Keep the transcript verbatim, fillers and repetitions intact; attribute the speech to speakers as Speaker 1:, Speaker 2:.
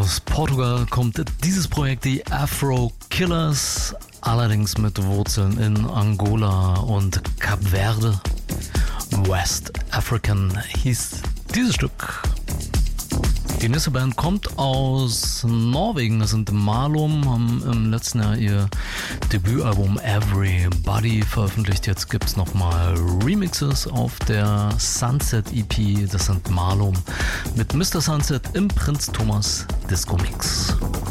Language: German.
Speaker 1: Aus Portugal kommt dieses Projekt, die Afro Killers, allerdings mit Wurzeln in Angola und Kap Verde. West African hieß dieses Stück. Die nächste Band kommt aus Norwegen, das sind Malum, haben im letzten Jahr ihr Debütalbum Everybody veröffentlicht. Jetzt gibt es nochmal Remixes auf der Sunset E P, das sind Malum mit Mister Sunset im Prinz Thomas Disco Mix.